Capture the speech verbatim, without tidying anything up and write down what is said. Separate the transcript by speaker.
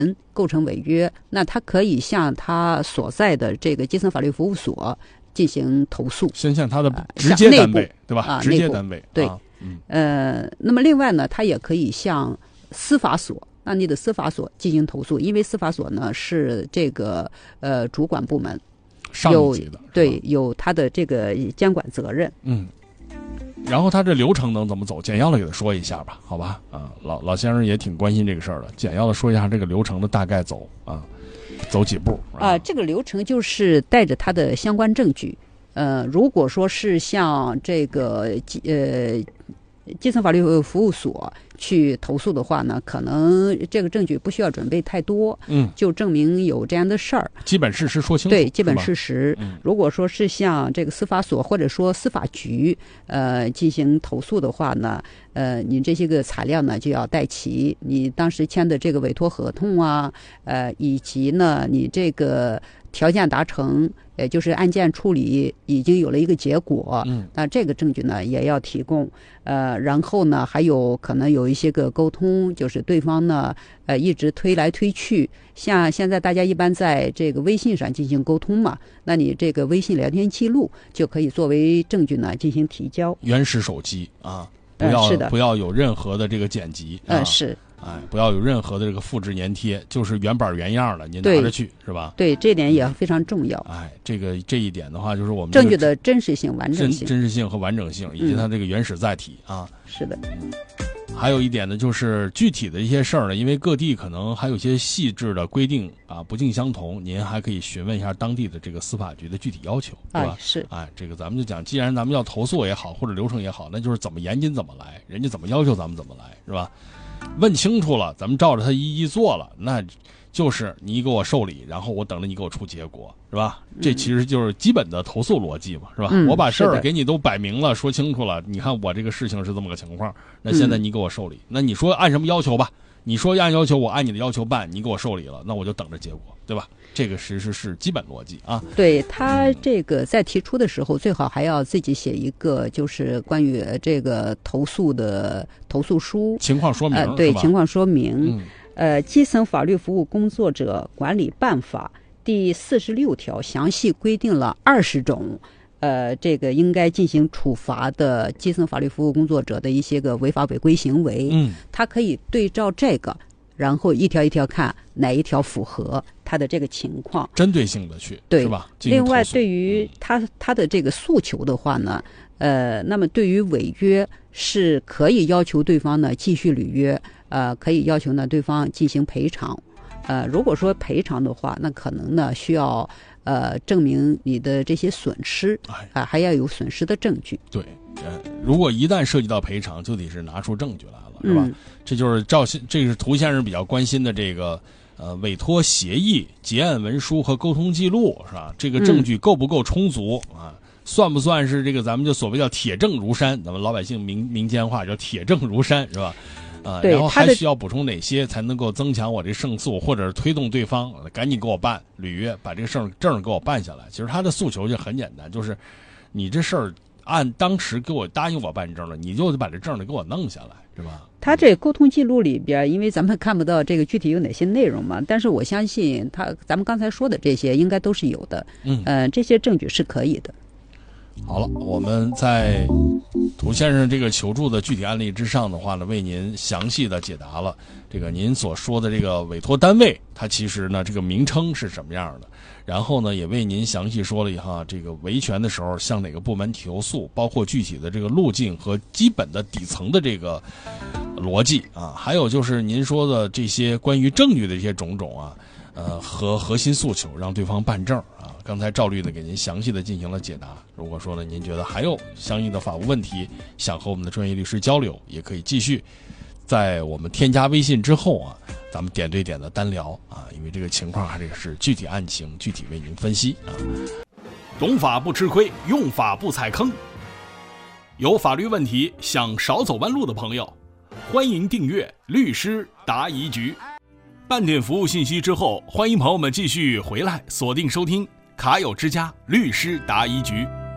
Speaker 1: 构成违约，那他可以向他所在的这个基层法律服务所进行投诉，
Speaker 2: 先向他的直接单位，对吧？
Speaker 1: 啊，
Speaker 2: 直接单位，
Speaker 1: 对，
Speaker 2: 啊嗯、
Speaker 1: 呃，那么另外呢，他也可以向司法所，那你的司法所进行投诉，因为司法所呢是这个呃主管部门，
Speaker 2: 上一级的，
Speaker 1: 对，有他的这个监管责任。
Speaker 2: 嗯。然后他这流程能怎么走？简要的给他说一下吧，好吧？啊，老老先生也挺关心这个事儿的，简要的说一下这个流程的大概走啊，走几步啊、
Speaker 1: 呃？这个流程就是带着他的相关证据，呃，如果说是像这个呃基层法律服务所去投诉的话呢，可能这个证据不需要准备太多，
Speaker 2: 嗯，
Speaker 1: 就证明有这样的事儿，
Speaker 2: 基本事实说清楚，
Speaker 1: 对，基本事实。
Speaker 2: 嗯、
Speaker 1: 如果说是像这个司法所或者说司法局呃进行投诉的话呢，呃，你这些个材料呢就要带齐，你当时签的这个委托合同啊，呃，以及呢你这个条件达成，也就是案件处理已经有了一个结果，
Speaker 2: 嗯，
Speaker 1: 那这个证据呢也要提供，呃，然后呢还有可能有一些个沟通，就是对方呢，呃，一直推来推去，像现在大家一般在这个微信上进行沟通嘛，那你这个微信聊天记录就可以作为证据呢进行提交。
Speaker 2: 原始手机啊，不要、
Speaker 1: 呃、是的，
Speaker 2: 不要有任何的这个剪辑，
Speaker 1: 嗯、
Speaker 2: 啊，
Speaker 1: 是。
Speaker 2: 哎，不要有任何的这个复制粘贴，就是原版原样的，您拿着去是吧？
Speaker 1: 对，这点也非常重要。
Speaker 2: 哎，这个这一点的话，就是我们
Speaker 1: 证据的真实性、完整性、
Speaker 2: 真真实性和完整性，以及它这个原始载体、嗯、啊。
Speaker 1: 是的。
Speaker 2: 还有一点呢，就是具体的一些事儿呢，因为各地可能还有一些细致的规定啊不尽相同，您还可以询问一下当地的这个司法局的具体要求，对吧？
Speaker 1: 哎、是。
Speaker 2: 哎，这个咱们就讲，既然咱们要投诉也好，或者流程也好，那就是怎么严谨怎么来，人家怎么要求咱们怎么来，是吧？问清楚了，咱们照着他一一做了，那就是你给我受理，然后我等着你给我出结果，是吧？嗯、这其实就是基本的投诉逻辑嘛，是吧？
Speaker 1: 嗯、
Speaker 2: 我把事儿给你都摆明了，说清楚了，你看我这个事情是这么个情况，那现在你给我受理，嗯、那你说按什么要求吧？你说按要求，我按你的要求办，你给我受理了，那我就等着结果，对吧？这个其实是基本逻辑啊。
Speaker 1: 对，他这个在提出的时候，最好还要自己写一个，就是关于这个投诉的投诉书
Speaker 2: 情况说明，
Speaker 1: 呃，对，情况说明。
Speaker 2: 嗯、
Speaker 1: 呃，《基层法律服务工作者管理办法》第四十六条详细规定了二十种。呃，这个应该进行处罚的基层法律服务工作者的一些个违法违规行为，
Speaker 2: 嗯，
Speaker 1: 他可以对照这个，然后一条一条看哪一条符合他的这个情况，
Speaker 2: 针对性的去，
Speaker 1: 对，
Speaker 2: 是吧？
Speaker 1: 另外，对于他他的这个诉求的话呢，呃，那么对于违约是可以要求对方呢继续履约，呃，可以要求呢对方进行赔偿，呃，如果说赔偿的话，那可能呢需要。呃，证明你的这些损失啊、呃，还要有损失的证据。
Speaker 2: 对，呃，如果一旦涉及到赔偿，就得是拿出证据来了，是吧？
Speaker 1: 嗯、
Speaker 2: 这就是赵先，这是涂先生比较关心的这个呃委托协议、结案文书和沟通记录，是吧？这个证据够不够充足、嗯、啊？算不算是这个咱们就所谓叫铁证如山？咱们老百姓民民间话叫铁证如山，是吧？啊、呃，然后还需要补充哪些才能够增强我这胜诉，或者是推动对方赶紧给我办履约，把这个事儿证给我办下来？其实他的诉求就很简单，就是你这事儿按当时给我答应我办证了，你就得把这证得给我弄下来，是吧？
Speaker 1: 他这沟通记录里边，因为咱们看不到这个具体有哪些内容嘛，但是我相信他咱们刚才说的这些应该都是有的，
Speaker 2: 嗯，
Speaker 1: 呃，这些证据是可以的。
Speaker 2: 好了，我们在涂先生这个求助的具体案例之上的话呢，为您详细的解答了这个您所说的这个委托单位，它其实呢这个名称是什么样的，然后呢也为您详细说了一下这个维权的时候向哪个部门投诉，包括具体的这个路径和基本的底层的这个逻辑啊，还有就是您说的这些关于证据的这些种种啊，呃和核心诉求，让对方办证啊。刚才赵律呢给您详细的进行了解答。如果说呢您觉得还有相应的法务问题，想和我们的专业律师交流，也可以继续在我们添加微信之后啊，咱们点对点的单聊啊，因为这个情况还得是具体案情具体为您分析啊。懂法不吃亏，用法不踩坑。有法律问题想少走弯路的朋友，欢迎订阅律师答疑局。半点服务信息之后，欢迎朋友们继续回来锁定收听卡友之家律师答疑局。